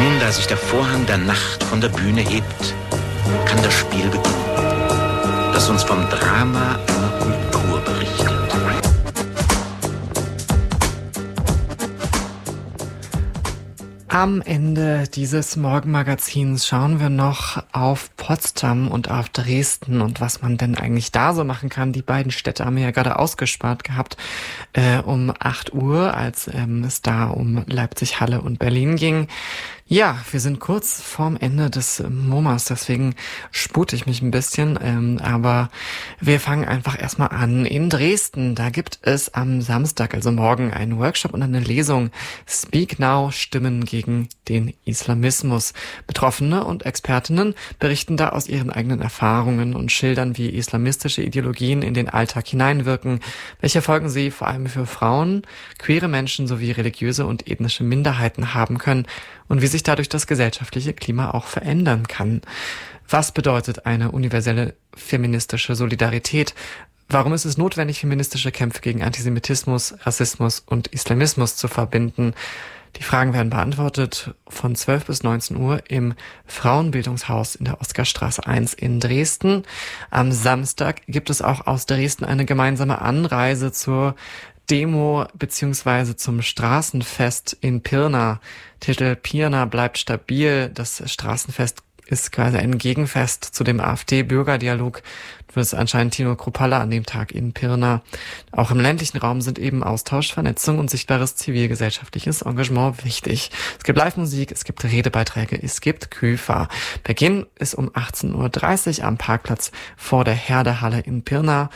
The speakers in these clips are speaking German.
Nun, da sich der Vorhang der Nacht von der Bühne hebt, kann das Spiel beginnen, das uns vom Drama einer Kultur berichtet. Am Ende dieses Morgenmagazins schauen wir noch auf Potsdam und auf Dresden und was man denn eigentlich da so machen kann. Die beiden Städte haben wir ja gerade ausgespart gehabt um 8 Uhr, als es da um Leipzig, Halle und Berlin ging. Ja, wir sind kurz vorm Ende des MoMAs, deswegen spute ich mich ein bisschen, aber wir fangen einfach erstmal an. In Dresden, da gibt es am Samstag, also morgen, einen Workshop und eine Lesung Speak Now, Stimmen gegen den Islamismus. Betroffene und Expertinnen berichten da aus ihren eigenen Erfahrungen und schildern, wie islamistische Ideologien in den Alltag hineinwirken, welche Folgen sie vor allem für Frauen, queere Menschen sowie religiöse und ethnische Minderheiten haben können und wie sich dadurch das gesellschaftliche Klima auch verändern kann. Was bedeutet eine universelle feministische Solidarität? Warum ist es notwendig, feministische Kämpfe gegen Antisemitismus, Rassismus und Islamismus zu verbinden? Die Fragen werden beantwortet von 12 bis 19 Uhr im Frauenbildungshaus in der Oskarstraße 1 in Dresden. Am Samstag gibt es auch aus Dresden eine gemeinsame Anreise zur Demo beziehungsweise zum Straßenfest in Pirna. Titel Pirna bleibt stabil. Das Straßenfest ist quasi ein Gegenfest zu dem AfD-Bürgerdialog. Du wirst anscheinend Tino Kruppalla an dem Tag in Pirna. Auch im ländlichen Raum sind eben Austausch, Vernetzung und sichtbares zivilgesellschaftliches Engagement wichtig. Es gibt Live-Musik, es gibt Redebeiträge, es gibt Küfer. Beginn ist um 18:30 Uhr am Parkplatz vor der Herdehalle in Pirna.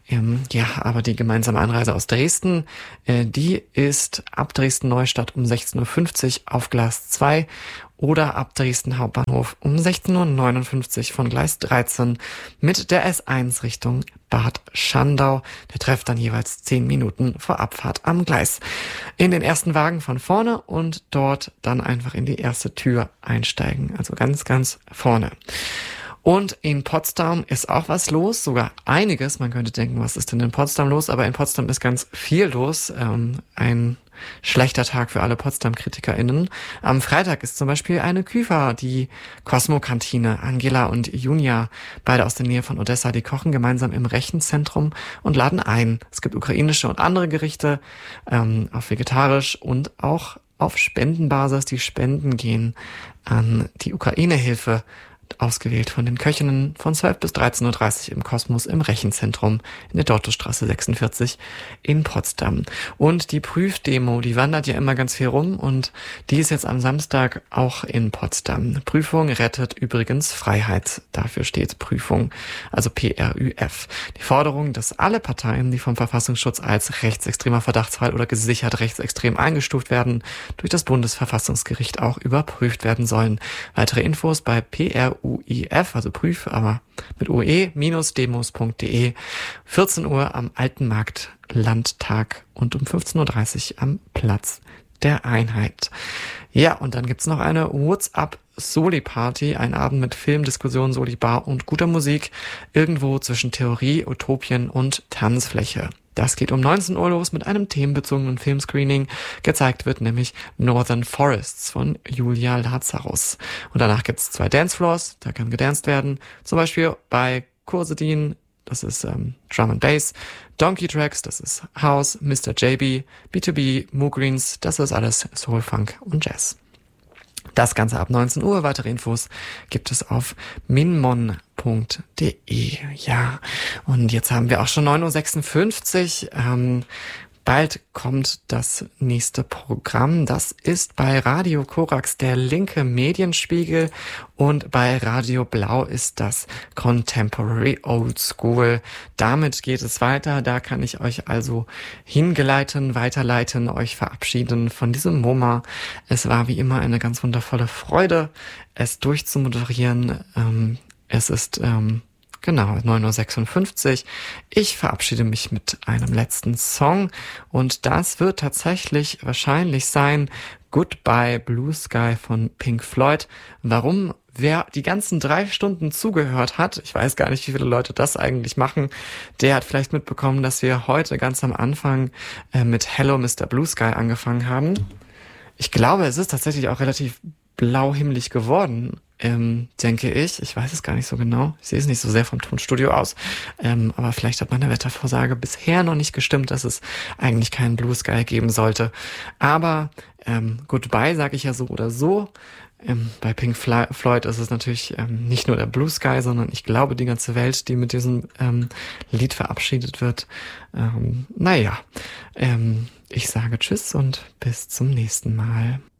Aber die gemeinsame Anreise aus Dresden, die ist ab Dresden-Neustadt um 16:50 Uhr auf Gleis 2 oder ab Dresden Hauptbahnhof um 16:59 Uhr von Gleis 13 mit der S1 Richtung Bad Schandau. Der Treff dann jeweils 10 Minuten vor Abfahrt am Gleis. In den ersten Wagen von vorne und dort dann einfach in die erste Tür einsteigen. Also ganz, ganz vorne. Und in Potsdam ist auch was los, sogar einiges. Man könnte denken, was ist denn in Potsdam los? Aber in Potsdam ist ganz viel los. Ein schlechter Tag für alle Potsdam-KritikerInnen. Am Freitag ist zum Beispiel eine Küfer, die Cosmo-Kantine. Angela und Junia, beide aus der Nähe von Odessa, die kochen gemeinsam im Rechenzentrum und laden ein. Es gibt ukrainische und andere Gerichte, auf vegetarisch und auch auf Spendenbasis. Die Spenden gehen an die Ukraine-Hilfe, ausgewählt von den Köchinnen von 12 bis 13:30 Uhr im Kosmos im Rechenzentrum in der Dortostraße 46 in Potsdam. Und die Prüfdemo, die wandert ja immer ganz viel rum und die ist jetzt am Samstag auch in Potsdam. Prüfung rettet übrigens Freiheit. Dafür steht Prüfung, also PRÜF. Die Forderung, dass alle Parteien, die vom Verfassungsschutz als rechtsextremer Verdachtsfall oder gesichert rechtsextrem eingestuft werden, durch das Bundesverfassungsgericht auch überprüft werden sollen. Weitere Infos bei PRÜF, also Prüf, aber mit oe-demos.de. 14 Uhr am Alten Markt Landtag und um 15:30 Uhr am Platz der Einheit. Ja, und dann gibt's noch eine WhatsApp-Soli-Party, ein Abend mit Film, Diskussion, Soli-Bar und guter Musik, irgendwo zwischen Theorie, Utopien und Tanzfläche. Das geht um 19 Uhr los mit einem themenbezogenen Filmscreening. Gezeigt wird nämlich Northern Forests von Julia Lazarus. Und danach gibt's 2 Dancefloors, da kann gedanced werden. Zum Beispiel bei Kursedin, das ist Drum and Bass, Donkey Tracks, das ist House, Mr. JB, B2B, Moo Greens, das ist alles Soul, Funk und Jazz. Das Ganze ab 19 Uhr. Weitere Infos gibt es auf minmon.de. Ja, und jetzt haben wir auch schon 9:56 Uhr. Bald kommt das nächste Programm. Das ist bei Radio Korax der linke Medienspiegel und bei Radio Blau ist das Contemporary Old School. Damit geht es weiter. Da kann ich euch also weiterleiten, euch verabschieden von diesem MoMA. Es war wie immer eine ganz wundervolle Freude, es durchzumoderieren. Es ist genau, 9:56 Uhr. Ich verabschiede mich mit einem letzten Song und das wird tatsächlich wahrscheinlich sein Goodbye Blue Sky von Pink Floyd. Warum? Wer die ganzen 3 Stunden zugehört hat, ich weiß gar nicht, wie viele Leute das eigentlich machen, der hat vielleicht mitbekommen, dass wir heute ganz am Anfang mit Hello Mr. Blue Sky angefangen haben. Ich glaube, es ist tatsächlich auch relativ blau-himmelig geworden, denke ich. Ich weiß es gar nicht so genau. Ich sehe es nicht so sehr vom Tonstudio aus. Aber vielleicht hat meine Wettervorsage bisher noch nicht gestimmt, dass es eigentlich keinen Blue Sky geben sollte. Aber Goodbye sage ich ja so oder so. Bei Pink Floyd ist es natürlich nicht nur der Blue Sky, sondern ich glaube die ganze Welt, die mit diesem Lied verabschiedet wird. Ich sage Tschüss und bis zum nächsten Mal.